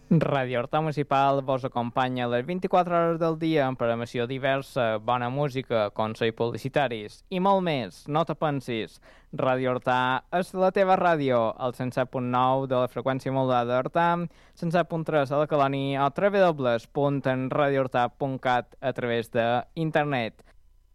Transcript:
Ràdio Horta Municipal vos acompanya les 24 hores del dia amb programació diversa, bona música, consells publicitaris i molt més. No te pensis, Ràdio Horta és la teva ràdio, al 107.9 de la freqüència modulada d'Horta, 107.3 a la Colònia o www.radiohorta.cat a través d'internet.